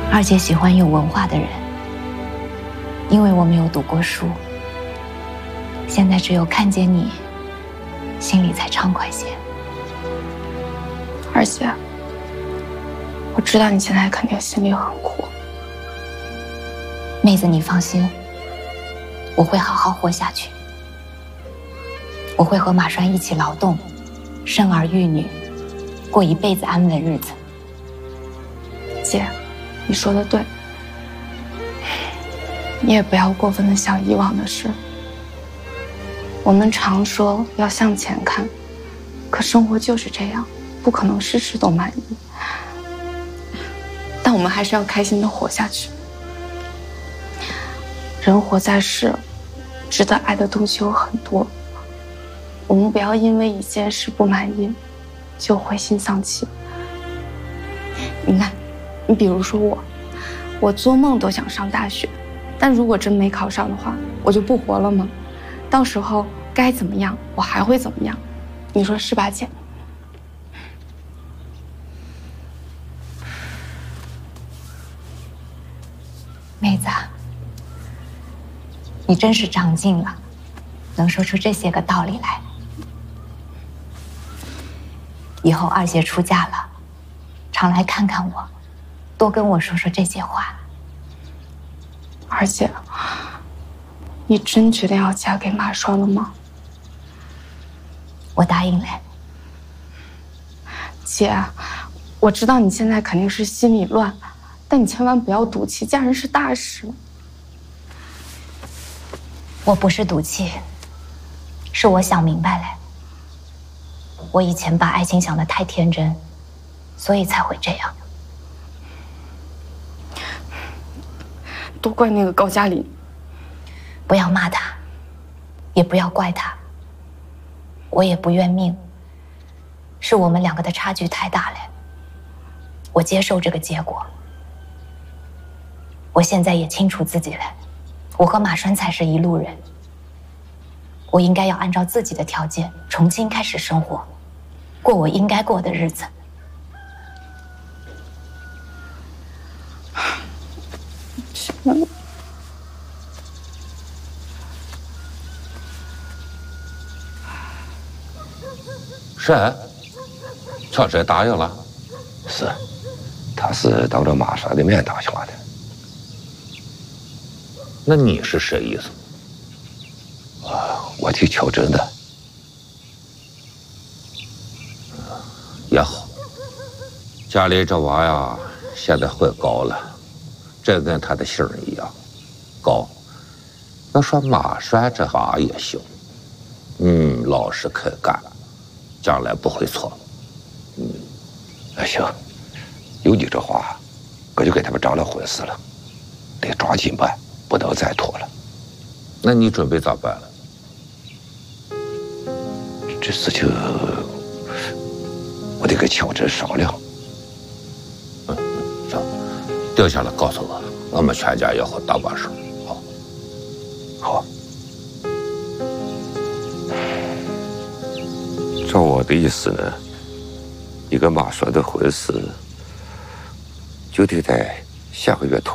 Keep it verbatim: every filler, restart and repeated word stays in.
二姐喜欢有文化的人，因为我没有读过书，现在只有看见你，心里才畅快些。 二姐，我知道你现在肯定心里很苦。 妹子，你放心，我会好好活下去。我会和马栓一起劳动，生儿育女，过一辈子安稳日子。 姐，你说的对，你也不要过分的想以往的事。我们常说要向前看，可生活就是这样，不可能事事都满意。但我们还是要开心的活下去。人活在世，值得爱的东西有很多，我们不要因为一件事不满意就灰心丧气。你看，你比如说我，我做梦都想上大学，但如果真没考上的话，我就不活了吗？到时候该怎么样，我还会怎么样？你说是吧，姐？ 妹子，你真是长进了，能说出这些个道理来。以后二姐出嫁了，常来看看我，多跟我说说这些话。 二姐，你真决定要嫁给马栓了吗？ 我答应了。 姐，我知道你现在肯定是心里乱，但你千万不要赌气，嫁人是大事。 我不是赌气，是我想明白了。我以前把爱情想得太天真，所以才会这样。 都怪那个高加林。 不要骂他，也不要怪他。我也不怨命，是我们两个的差距太大了。我接受这个结果。我现在也清楚自己了，我和马栓才是一路人。我应该要按照自己的条件重新开始生活，过我应该过的日子。 是，乔真答应了。 是，他是当着马栓的面答应的。 那你是谁意思？ 啊，我替乔真的。 也好，家里这娃呀，现在会高了，真跟他的姓一样，高。要说马栓这娃也行，嗯，老实肯干，将来不会错。 嗯，那行，有你这话，我就给他们张罗婚事了，得抓紧办，不能再拖了。 那你准备咋办了？ 这事情我得跟乔真商量。 嗯，行，定下来告诉我，我们全家也好搭把手。好， 好。照我的意思呢，一个马栓的婚事就得在下个月头